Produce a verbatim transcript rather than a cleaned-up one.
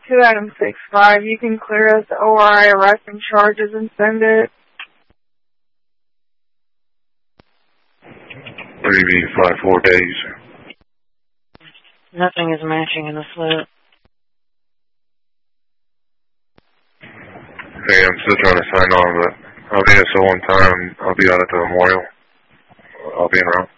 two Adam six five. You can clear us the O R I arresting charges and send it. Maybe five, four days. Nothing is matching in the slip. Hey, I'm still trying to sign on, but I'll be at so one time. I'll be out at the memorial. I'll be around.